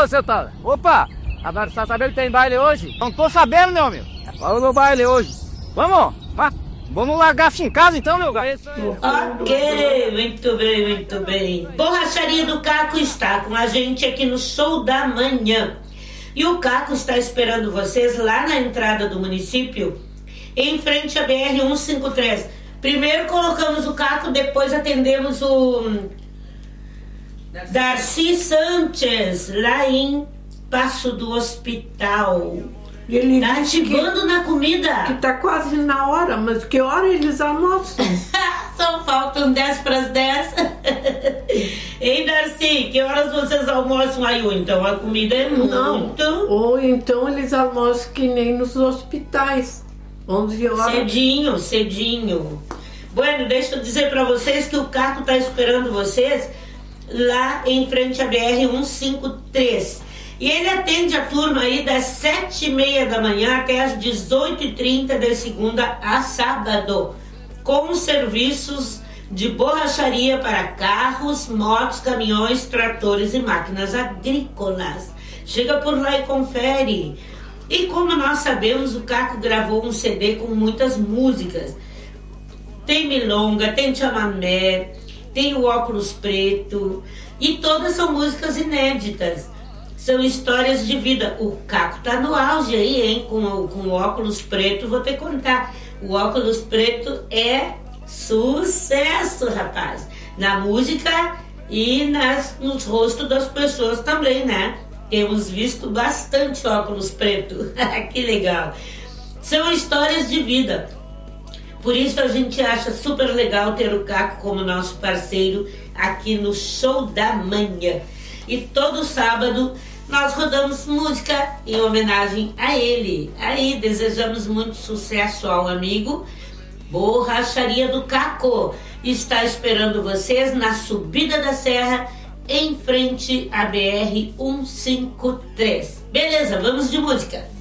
Ô, seu tal. Opa, agora você tá sabendo que tem baile hoje? Não tô sabendo, meu amigo. Vamos no baile hoje. Vamos, vamos largar assim em casa então, meu gato. Ok, muito bem, muito bem. Borracharia do Caco está com a gente aqui no Show da Manhã. E o Caco está esperando vocês lá na entrada do município, em frente à BR-153. Primeiro colocamos o Caco, depois atendemos o Darcy Sanches, lá em Passo do Hospital. Ele tá ativando na comida. Que tá quase na hora, mas que hora eles almoçam? Só faltam 10 para as 10. Ei, Darcy, que horas vocês almoçam aí? Então a comida é muito... Não. Ou então eles almoçam que nem nos hospitais, 11 horas. Cedinho, cedinho. Bueno, deixa eu dizer para vocês que o Caco tá esperando vocês lá em frente à BR-153. E ele atende a turma aí das 7h30 da manhã até as 18h30 de segunda a sábado, com serviços de borracharia para carros, motos, caminhões, tratores e máquinas agrícolas. Chega por lá e confere. E como nós sabemos, o Caco gravou um CD com muitas músicas. Tem milonga, tem chamamé, tem o óculos preto, e todas são músicas inéditas. São histórias de vida. O Caco tá no auge aí, hein? Com o óculos preto, vou te contar. O óculos preto é sucesso, rapaz. Na música e nos rostos das pessoas também, né? Temos visto bastante óculos preto. Que legal. São histórias de vida. Por isso a gente acha super legal ter o Caco como nosso parceiro aqui no Show da Manhã. E todo sábado nós rodamos música em homenagem a ele. Aí desejamos muito sucesso ao amigo. Borracharia do Caco está esperando vocês na subida da serra, em frente à BR-153. Beleza, vamos de música.